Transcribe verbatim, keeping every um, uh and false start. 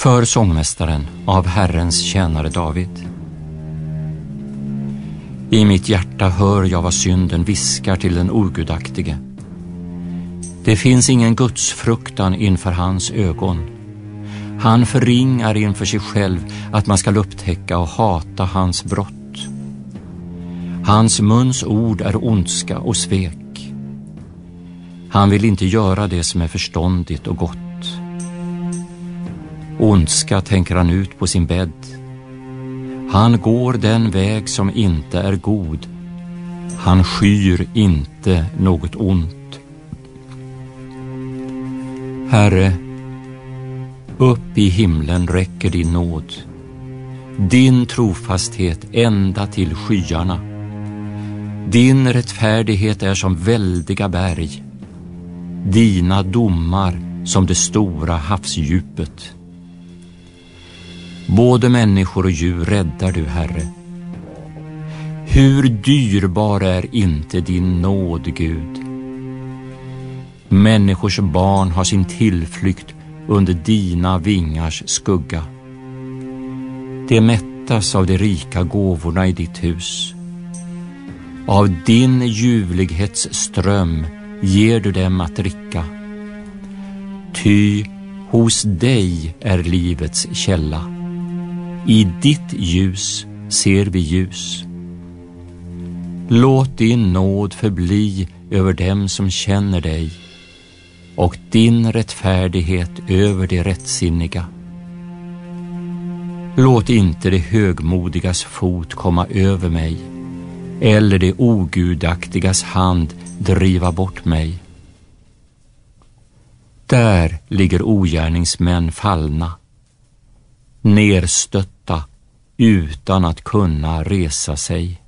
För sångmästaren av Herrens tjänare David. I mitt hjärta hör jag vad synden viskar till den ogudaktige. Det finns ingen gudsfruktan inför hans ögon. Han förringar inför sig själv att man ska upptäcka och hata hans brott. Hans muns ord är ondska och svek. Han vill inte göra det som är förståndigt och gott. Ondska tänker han ut på sin bädd. Han går den väg som inte är god. Han skyr inte något ont. Herre, upp i himlen räcker din nåd. Din trofasthet ända till skyarna. Din rättfärdighet är som väldiga berg. Dina domar som det stora havsdjupet. Både människor och djur räddar du, Herre. Hur dyrbar är inte din nåd, Gud. Människors barn har sin tillflykt under dina vingars skugga. De mättas av de rika gåvorna i ditt hus. Av din ljuvlighetsström ger du dem att dricka. Ty hos dig är livets källa. I ditt ljus ser vi ljus. Låt din nåd förbli över dem som känner dig och din rättfärdighet över de rättsinniga. Låt inte det högmodigas fot komma över mig eller det ogudaktigas hand driva bort mig. Där ligger ogärningsmän fallna, nerstötta utan att kunna resa sig.